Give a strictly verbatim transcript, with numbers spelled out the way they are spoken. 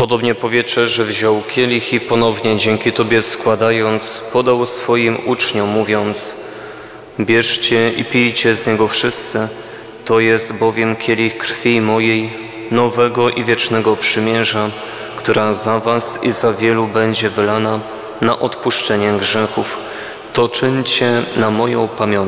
Podobnie po wieczerzy wziął kielich i ponownie dzięki Tobie składając, podał swoim uczniom, mówiąc: bierzcie i pijcie z niego wszyscy, to jest bowiem kielich krwi mojej, nowego i wiecznego przymierza, która za was i za wielu będzie wylana na odpuszczenie grzechów. To czyńcie na moją pamiątkę.